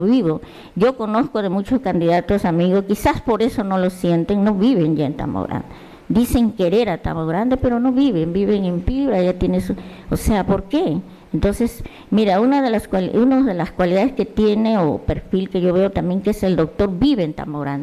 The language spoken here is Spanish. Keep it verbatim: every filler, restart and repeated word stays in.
vivo. Yo conozco de muchos candidatos amigos, quizás por eso no lo sienten, no viven ya en Tambo Grande. Dicen querer a Tambo Grande, pero no viven, viven en Piura, ya tiene su... O sea, ¿por qué? Entonces, mira, una de las cual, una de las cualidades que tiene o perfil que yo veo también que es el doctor vive en Tambo Grande.